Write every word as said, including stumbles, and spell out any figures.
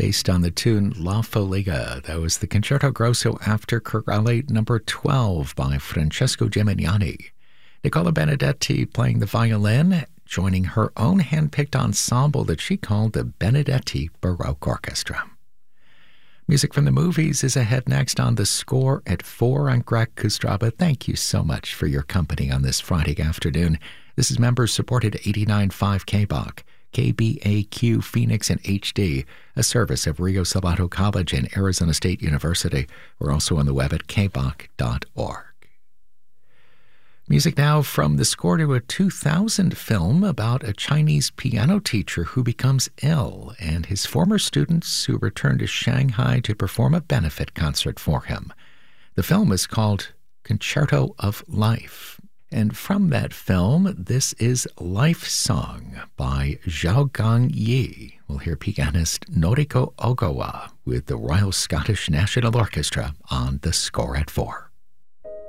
based on the tune La Follia. That was the Concerto Grosso after Chorale number twelve by Francesco Gimignani. Nicola Benedetti playing the violin, joining her own hand-picked ensemble that she called the Benedetti Baroque Orchestra. Music from the movies is ahead next on The Score at four. I'm Greg Kustraba. Thank you so much for your company on this Friday afternoon. This is member-supported eighty-nine point five K B O C, K B A Q Phoenix and H D, a service of Rio Salado College and Arizona State University. We're also on the web at k b o c dot org. Music now from the score to a two thousand film about a Chinese piano teacher who becomes ill and his former students who return to Shanghai to perform a benefit concert for him. The film is called Concerto of Life. And from that film, this is Life Song by Zhao Gang Yi. We'll hear pianist Noriko Ogawa with the Royal Scottish National Orchestra on The Score at four.